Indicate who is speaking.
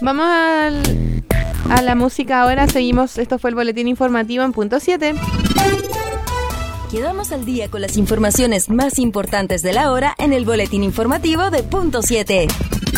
Speaker 1: Vamos a la música ahora. Seguimos. Esto fue el boletín informativo en punto 7.
Speaker 2: Quedamos al día con las informaciones más importantes de la hora en el boletín informativo de punto 7.